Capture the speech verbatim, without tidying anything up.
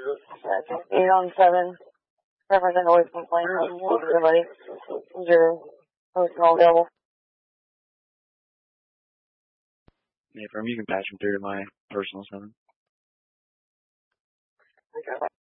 Eight on seven. Represent away from plane. Everybody. Zero. Personal available. Yeah, from you can patch him through to my personal seven. Okay.